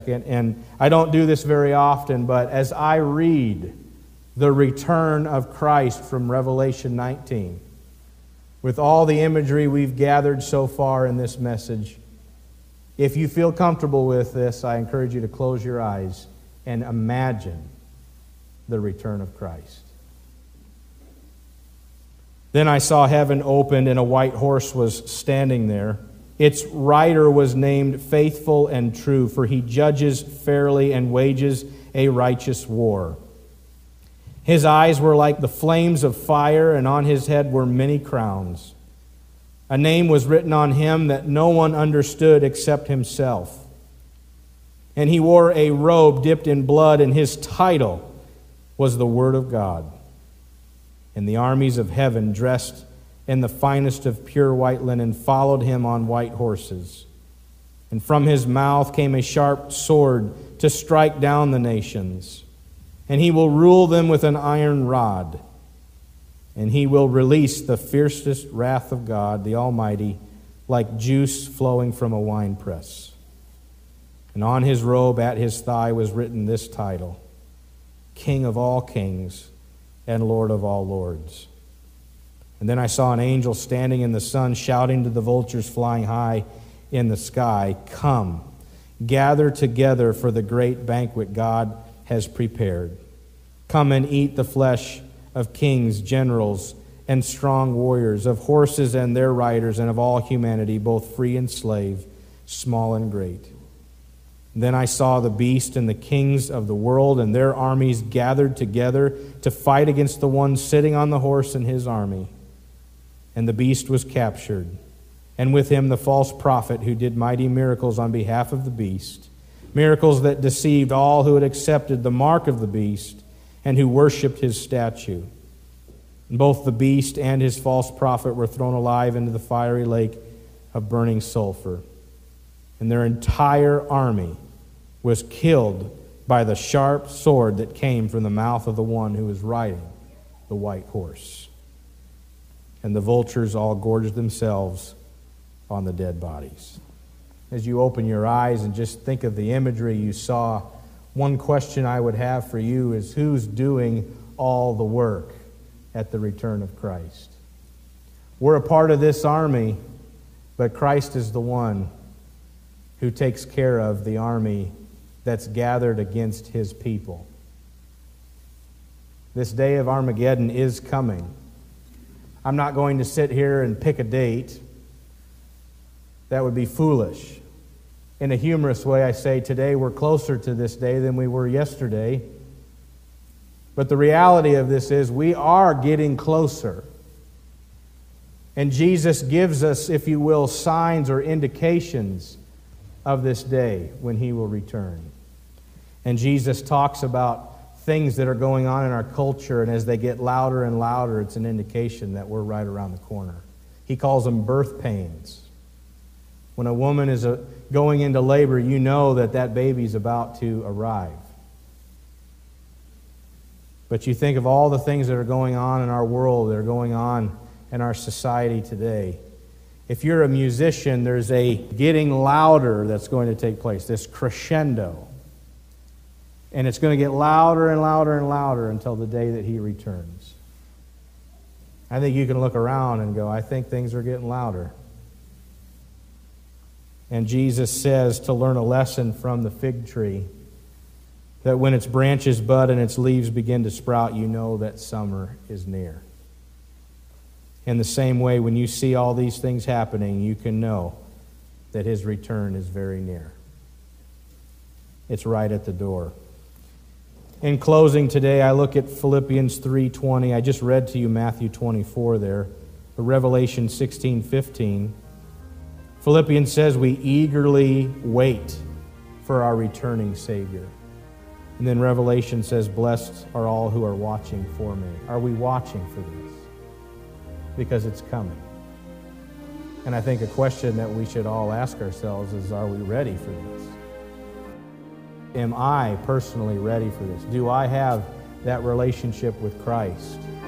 And I don't do this very often, but as I read the return of Christ from Revelation 19, with all the imagery we've gathered so far in this message, if you feel comfortable with this, I encourage you to close your eyes and imagine the return of Christ. Then I saw heaven opened, and a white horse was standing there. Its rider was named Faithful and True, for he judges fairly and wages a righteous war. His eyes were like the flames of fire, and on his head were many crowns. A name was written on him that no one understood except himself. And he wore a robe dipped in blood, and his title was the Word of God. And the armies of heaven, dressed in the finest of pure white linen, followed him on white horses. And from his mouth came a sharp sword to strike down the nations. And he will rule them with an iron rod. And he will release the fiercest wrath of God, the Almighty, like juice flowing from a winepress. And on his robe at his thigh was written this title: King of all kings and Lord of all lords. And then I saw an angel standing in the sun, shouting to the vultures flying high in the sky, "Come, gather together for the great banquet God has prepared. Come and eat the flesh of kings, generals, and strong warriors, of horses and their riders, and of all humanity, both free and slave, small and great." Then I saw the beast and the kings of the world and their armies gathered together to fight against the one sitting on the horse and his army. And the beast was captured, and with him the false prophet who did mighty miracles on behalf of the beast, miracles that deceived all who had accepted the mark of the beast and who worshipped his statue. And both the beast and his false prophet were thrown alive into the fiery lake of burning sulfur. And their entire army was killed by the sharp sword that came from the mouth of the one who was riding the white horse. And the vultures all gorged themselves on the dead bodies. As you open your eyes and just think of the imagery you saw, one question I would have for you is, who's doing all the work at the return of Christ? We're a part of this army, but Christ is the one who takes care of the army that's gathered against his people. This day of Armageddon is coming. I'm not going to sit here and pick a date. That would be foolish. In a humorous way, I say today we're closer to this day than we were yesterday. But the reality of this is we are getting closer. And Jesus gives us, if you will, signs or indications of this day when he will return. And Jesus talks about things that are going on in our culture, and as they get louder and louder, it's an indication that we're right around the corner. He calls them birth pains. When a woman is going into labor, you know that that baby's about to arrive. But you think of all the things that are going on in our world, that are going on in our society today. If you're a musician, there's a getting louder that's going to take place, this crescendo. And it's going to get louder and louder and louder until the day that he returns. I think you can look around and go, I think things are getting louder. And Jesus says to learn a lesson from the fig tree, that when its branches bud and its leaves begin to sprout, you know that summer is near. In the same way, when you see all these things happening, you can know that his return is very near. It's right at the door. In closing today, I look at Philippians 3:20. I just read to you Matthew 24 there, but Revelation 16:15. Philippians says we eagerly wait for our returning Savior. And then Revelation says, blessed are all who are watching for me. Are we watching for this? Because it's coming. And I think a question that we should all ask ourselves is, are we ready for this? Am I personally ready for this? Do I have that relationship with Christ?